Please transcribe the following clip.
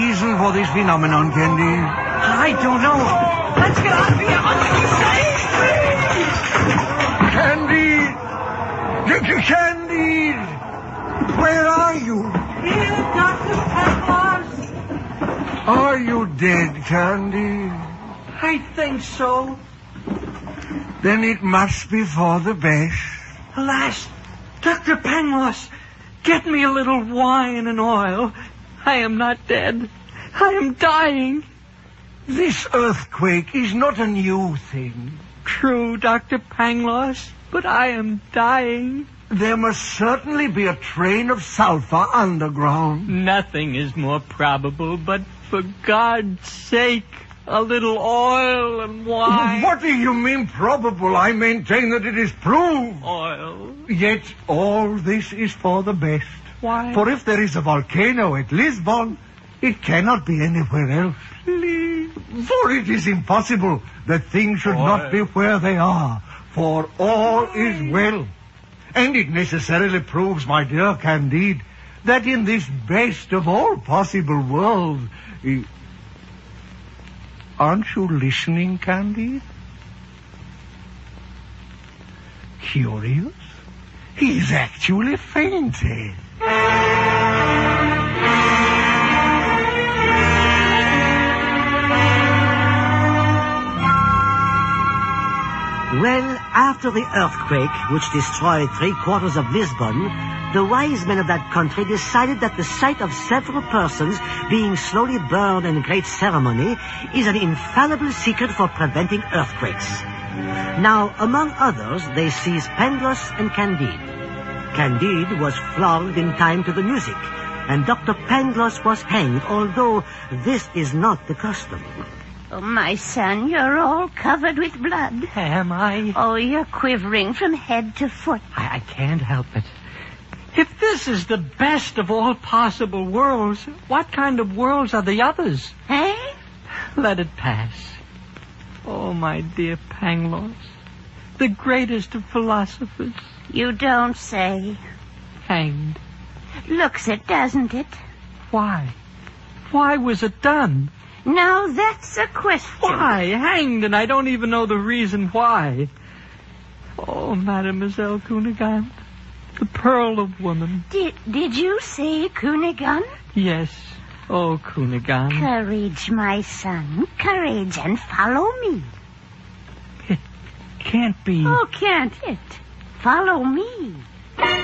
reason for this phenomenon, Candide? I don't know. Let's get out of here. Candide! Candide! Where are you? Here, Dr. Pangloss. Are you dead, Candide? I think so. Then it must be for the best. Alas, Dr. Pangloss, get me a little wine and oil. I am not dead. I am dying. This earthquake is not a new thing. True, Dr. Pangloss, but I am dying. There must certainly be a train of sulfur underground. Nothing is more probable, but for God's sake, a little oil and wine. What do you mean probable? I maintain that it is proved. Oil. Yet all this is for the best. Why? For if there is a volcano at Lisbon, it cannot be anywhere else. Please. For it is impossible that things should not be where they are. For all is well. And it necessarily proves, my dear Candide, that in this best of all possible worlds... Aren't you listening, Candide? Curious. He's actually fainted. Well, after the earthquake, which destroyed 3/4 of Lisbon, the wise men of that country decided that the sight of several persons being slowly burned in great ceremony is an infallible secret for preventing earthquakes. Now, among others, they seized Pangloss and Candide. Candide was flogged in time to the music, and Dr. Pangloss was hanged, although this is not the custom. Oh, my son, you're all covered with blood. Am I? Oh, you're quivering from head to foot. I can't help it. If this is the best of all possible worlds, what kind of worlds are the others? Eh? Let it pass. Oh, my dear Pangloss, the greatest of philosophers. You don't say. Hanged. Looks it, doesn't it? Why? Why was it done? Now that's a question. Why? Hanged, and I don't even know the reason why. Oh, Mademoiselle Cunegonde, the pearl of woman. Did you say Cunegonde? Yes. Oh, Cunegonde. Courage, my son. Courage, and follow me. It can't be. Oh, can't it? Follow me.